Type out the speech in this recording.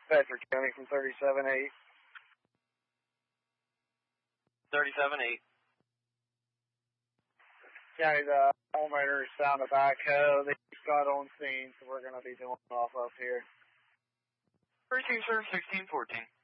Bedford County from 37-8. 37-8. County, the homeowner found a backhoe. They got on scene, so we're going to be doing off up here. Precinct, sir, 1614.